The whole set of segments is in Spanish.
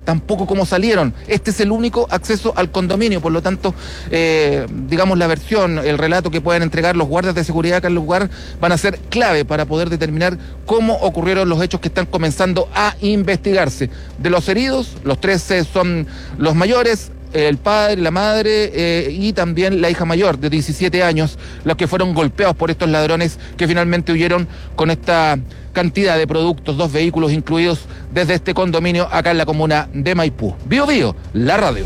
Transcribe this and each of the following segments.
tampoco cómo salieron. Este es el único acceso al condominio, por lo tanto, digamos, la versión, el relato que puedan entregar los guardias de seguridad acá en el lugar van a ser clave para poder determinar cómo ocurrieron los hechos que están comenzando a investigarse. De los heridos, los 13 son los mayores, el padre, la madre y también la hija mayor de 17 años, los que fueron golpeados por estos ladrones que finalmente huyeron con esta cantidad de productos, 2 vehículos incluidos desde este condominio acá en la comuna de Maipú. Bío Bío, la radio.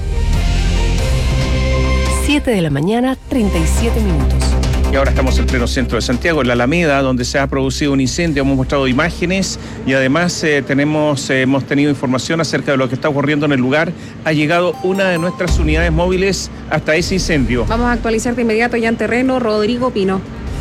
7 de la mañana, 37 minutos. Y ahora estamos en pleno centro de Santiago, en la Alameda, donde se ha producido un incendio. Hemos mostrado imágenes y además hemos tenido información acerca de lo que está ocurriendo en el lugar. Ha llegado una de nuestras unidades móviles hasta ese incendio. Vamos a actualizar de inmediato ya en terreno. Rodrigo Pino.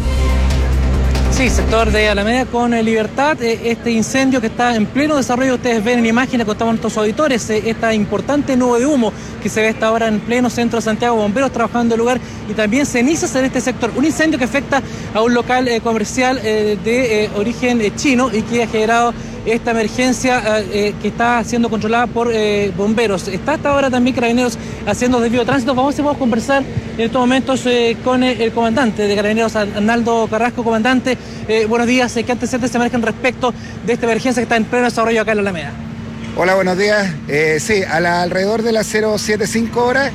Sí, sector de Alameda con Libertad, este incendio que está en pleno desarrollo. Ustedes ven en imágenes, contamos a nuestros auditores, esta importante nube de humo que se ve hasta ahora en pleno centro de Santiago, bomberos trabajando en el lugar y también cenizas en este sector. Un incendio que afecta a un local comercial de origen chino y que ha generado esta emergencia que está siendo controlada por bomberos. Está hasta ahora también Carabineros haciendo desvío de tránsito. Vamos a conversar en estos momentos con el comandante de Carabineros, Arnaldo Carrasco. Comandante, buenos días. ¿Qué antecedentes se manejan respecto de esta emergencia que está en pleno desarrollo acá en la Alameda? Hola, buenos días. Sí, alrededor de las 075 horas,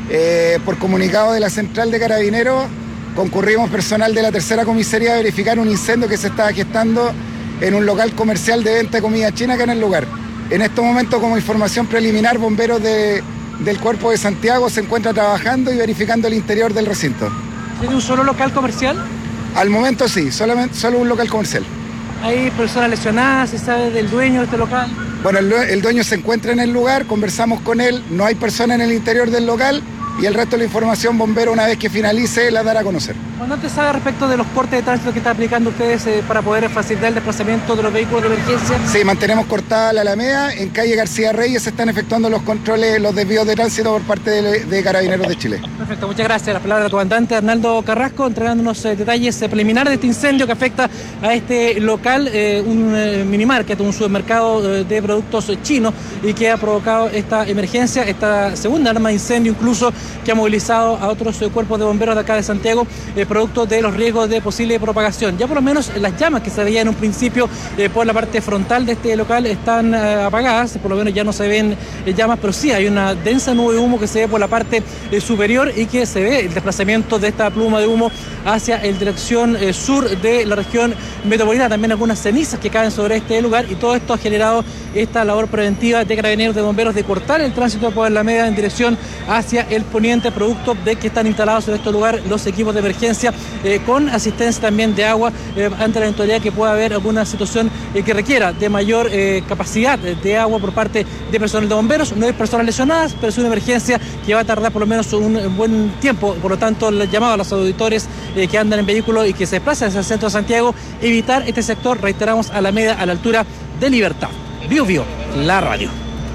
por comunicado de la central de Carabineros, concurrimos personal de la tercera comisaría a verificar un incendio que se estaba gestando en un local comercial de venta de comida china acá en el lugar. En estos momentos, como información preliminar, bomberos del Cuerpo de Santiago se encuentra trabajando y verificando el interior del recinto. ¿Tiene un solo local comercial? Al momento sí, solo un local comercial. ¿Hay personas lesionadas? ¿Se sabe del dueño de este local? Bueno, el dueño se encuentra en el lugar, conversamos con él, no hay persona en el interior del local y el resto de la información bombero, una vez que finalice, la dará a conocer. ¿Cuándo te sabe respecto de los cortes de tránsito que están aplicando ustedes para poder facilitar el desplazamiento de los vehículos de emergencia? Sí, mantenemos cortada la Alameda. En calle García Reyes se están efectuando los controles, los desvíos de tránsito por parte de Carabineros de Chile. Perfecto, muchas gracias. La palabra del comandante Arnaldo Carrasco, entregándonos detalles preliminares de este incendio que afecta a este local, un minimarket, un supermercado de productos chinos y que ha provocado esta emergencia, esta segunda arma de incendio incluso, que ha movilizado a otros cuerpos de bomberos de acá de Santiago, producto de los riesgos de posible propagación. Ya por lo menos las llamas que se veían en un principio por la parte frontal de este local están apagadas, por lo menos ya no se ven llamas, pero sí hay una densa nube de humo que se ve por la parte superior y que se ve el desplazamiento de esta pluma de humo hacia la dirección sur de la región metropolitana. También algunas cenizas que caen sobre este lugar y todo esto ha generado esta labor preventiva de Carabineros, de bomberos, de cortar el tránsito por la Alameda en dirección hacia el poniente, producto de que están instalados en este lugar los equipos de emergencia con asistencia también de agua ante la eventualidad que pueda haber alguna situación que requiera de mayor capacidad de agua por parte de personal de bomberos. No hay personas lesionadas, pero es una emergencia que va a tardar por lo menos un buen tiempo. Por lo tanto, el llamado a los auditores que andan en vehículos y que se desplazan hacia el centro de Santiago, evitar este sector, reiteramos, Alameda, a la altura de Libertad. Bío Bío, la radio.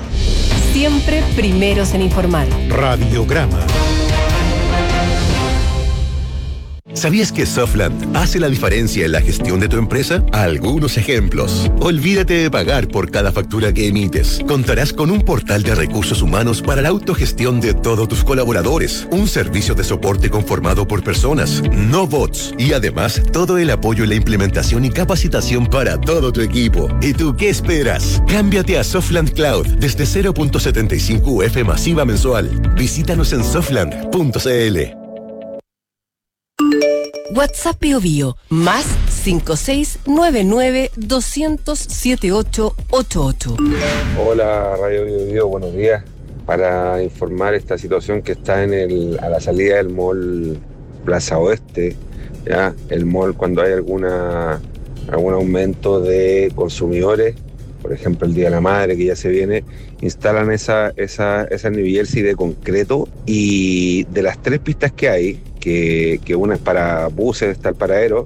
Siempre primeros en informar. Radiograma. ¿Sabías que Softland hace la diferencia en la gestión de tu empresa? Algunos ejemplos. Olvídate de pagar por cada factura que emites. Contarás con un portal de recursos humanos para la autogestión de todos tus colaboradores. Un servicio de soporte conformado por personas, no bots. Y además, todo el apoyo en la implementación y capacitación para todo tu equipo. ¿Y tú qué esperas? Cámbiate a Softland Cloud desde 0.75 UF masiva mensual. Visítanos en softland.cl. WhatsApp Bío Bío, más 5699-200-7888. Hola Radio Bío Bío, buenos días. Para informar esta situación que está a la salida del mall Plaza Oeste, ya el mall, cuando hay algún aumento de consumidores, por ejemplo el Día de la Madre que ya se viene, instalan esa New Jersey de concreto, y de las 3 pistas que hay, que una es para buses, está el paradero,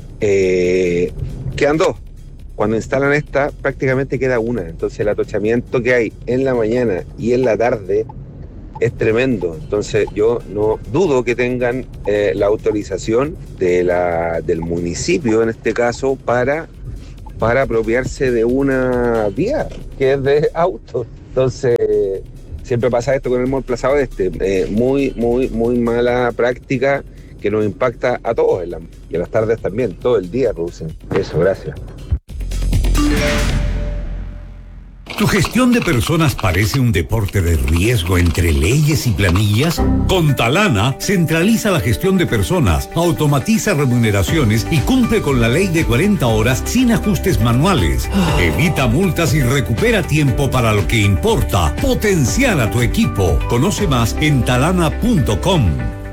quedan 2. Cuando instalan esta, prácticamente queda una. Entonces el atochamiento que hay en la mañana y en la tarde es tremendo. Entonces yo no dudo que tengan la autorización del municipio, en este caso, para apropiarse de una vía que es de autos. Entonces, siempre pasa esto con el Mall Plaza Oeste. Muy mala práctica que nos impacta a todos y a las tardes también, todo el día producen. Eso, gracias. ¿Tu gestión de personas parece un deporte de riesgo entre leyes y planillas? Con Talana, centraliza la gestión de personas, automatiza remuneraciones y cumple con la ley de 40 horas sin ajustes manuales. Evita multas y recupera tiempo para lo que importa. Potenciar a tu equipo. Conoce más en talana.com.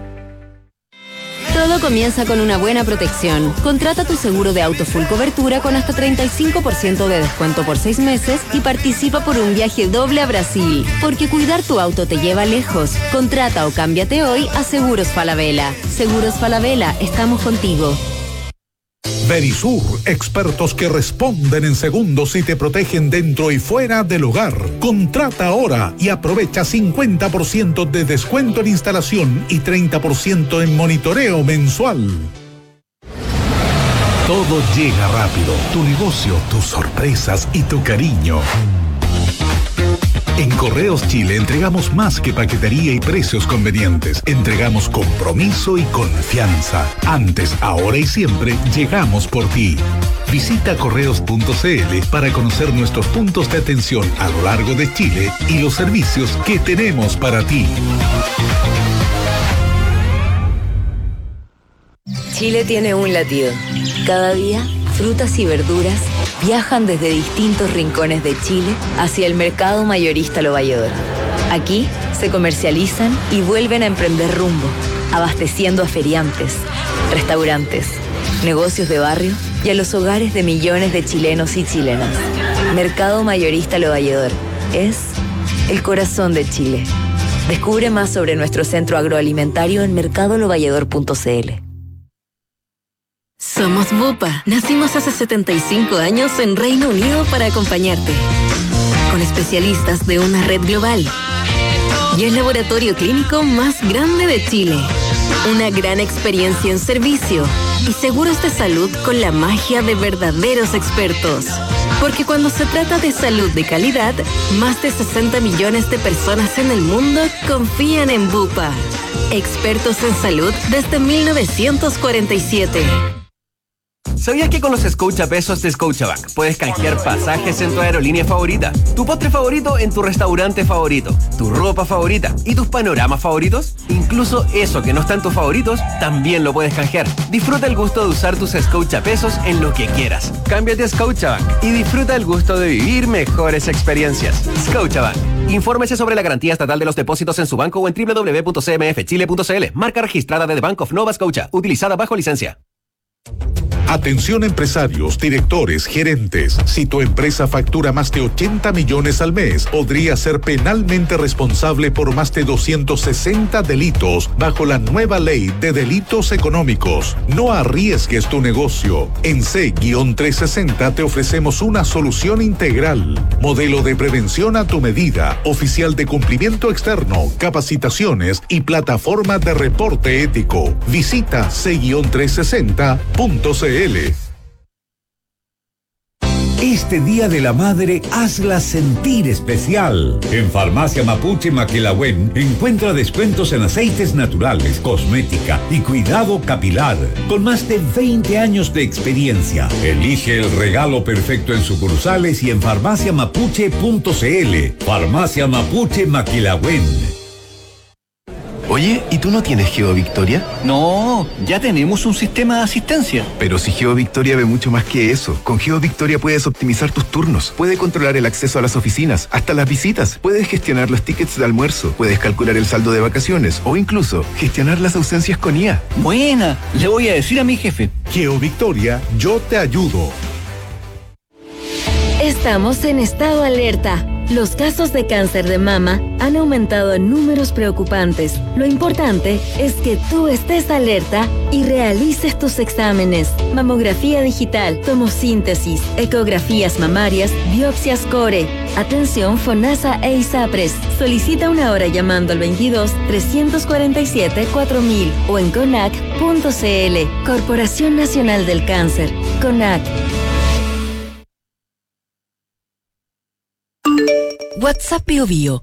Todo comienza con una buena protección. Contrata tu seguro de auto full cobertura con hasta 35% de descuento por 6 meses y participa por un viaje doble a Brasil. Porque cuidar tu auto te lleva lejos. Contrata o cámbiate hoy a Seguros Falabella. Seguros Falabella, estamos contigo. Verisur, expertos que responden en segundos y te protegen dentro y fuera del hogar. Contrata ahora y aprovecha 50% de descuento en instalación y 30% en monitoreo mensual. Todo llega rápido. Tu negocio, tus sorpresas y tu cariño. En Correos Chile entregamos más que paquetería y precios convenientes. Entregamos compromiso y confianza. Antes, ahora y siempre, llegamos por ti. Visita correos.cl para conocer nuestros puntos de atención a lo largo de Chile y los servicios que tenemos para ti. Chile tiene un latido. Cada día, frutas y verduras viajan desde distintos rincones de Chile hacia el mercado mayorista Lo Valledor. Aquí se comercializan y vuelven a emprender rumbo, abasteciendo a feriantes, restaurantes, negocios de barrio y a los hogares de millones de chilenos y chilenas. Mercado Mayorista Lo Valledor es el corazón de Chile. Descubre más sobre nuestro centro agroalimentario en mercadolovalledor.cl. Somos Bupa. Nacimos hace 75 años en Reino Unido para acompañarte. Con especialistas de una red global. Y el laboratorio clínico más grande de Chile. Una gran experiencia en servicio. Y seguros de salud con la magia de verdaderos expertos. Porque cuando se trata de salud de calidad, más de 60 millones de personas en el mundo confían en Bupa. Expertos en salud desde 1947. ¿Sabías que con los Scotiapesos de Scotiabank puedes canjear pasajes en tu aerolínea favorita, tu postre favorito en tu restaurante favorito, tu ropa favorita y tus panoramas favoritos? Incluso eso que no está en tus favoritos, también lo puedes canjear. Disfruta el gusto de usar tus Scotiapesos en lo que quieras. Cámbiate a Scotiabank y disfruta el gusto de vivir mejores experiencias. Scotiabank. Infórmese sobre la garantía estatal de los depósitos en su banco o en www.cmfchile.cl. Marca registrada de The Bank of Nova Scotia, utilizada bajo licencia. Atención empresarios, directores, gerentes. Si tu empresa factura más de 80 millones al mes, podría ser penalmente responsable por más de 260 delitos bajo la nueva ley de delitos económicos. No arriesgues tu negocio. En C-360 te ofrecemos una solución integral. Modelo de prevención a tu medida, oficial de cumplimiento externo, capacitaciones y plataforma de reporte ético. Visita C-360.cl. Este Día de la Madre, hazla sentir especial. En Farmacia Mapuche Maquilahuen encuentra descuentos en aceites naturales, cosmética y cuidado capilar. Con más de 20 años de experiencia. Elige el regalo perfecto en sucursales y en farmaciamapuche.cl. Farmacia Mapuche Maquilahuen. Oye, ¿y tú no tienes GeoVictoria? No, ya tenemos un sistema de asistencia. Pero si GeoVictoria ve mucho más que eso. Con GeoVictoria puedes optimizar tus turnos, puedes controlar el acceso a las oficinas, hasta las visitas, puedes gestionar los tickets de almuerzo, puedes calcular el saldo de vacaciones o incluso gestionar las ausencias con IA. Buena, le voy a decir a mi jefe. GeoVictoria, yo te ayudo. Estamos en estado alerta. Los casos de cáncer de mama han aumentado en números preocupantes. Lo importante es que tú estés alerta y realices tus exámenes. Mamografía digital, tomosíntesis, ecografías mamarias, biopsias core. Atención FONASA e ISAPRES. Solicita una hora llamando al 22-347-4000 o en CONAC.cl. Corporación Nacional del Cáncer. CONAC. WhatsApp BioBio,